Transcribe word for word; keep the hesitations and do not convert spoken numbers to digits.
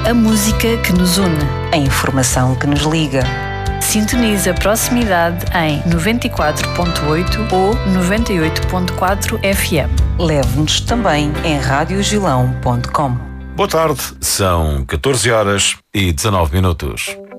A música que nos une. A informação que nos liga. Sintoniza a proximidade em noventa e quatro ponto oito ou noventa e oito ponto quatro F M. Leve-nos também em rádio gilão ponto com. Boa tarde, são catorze horas e dezanove minutos.